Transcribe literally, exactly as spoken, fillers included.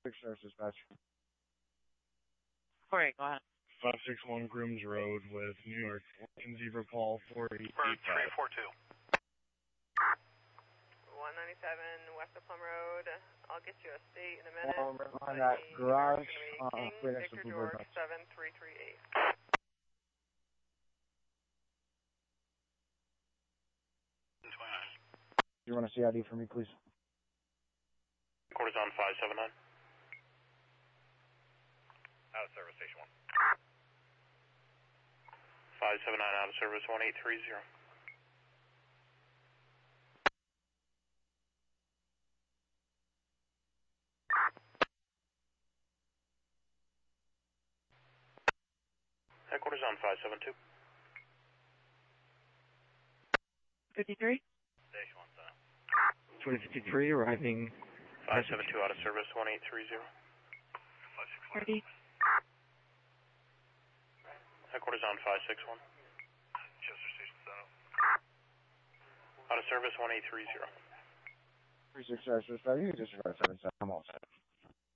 Six stars dispatch. All right, go ahead. five six one Grooms Road with New York, Lincoln Zebra Paul four eight eight five. three four two. one ninety-seven West of Plum Road. I'll get you a state in a minute. Um, on that garage, uh, King, right next to Victor Bluebird George, Nuts. seven three three eight. You want to see I D for me, please? Quarters on five seven nine. Out of service, station one. five seven nine out of service, one eight three zero. Headquarters on five seven two. fifty-three? Station one, sir. twenty fifty-three, arriving. five seven two out of service, one eight three zero. Ready? Headquarters on five six one. Chester Station seven. Out of service, one eight three zero. Three six stars dispatch. You can disregard seven seven. I'm all set.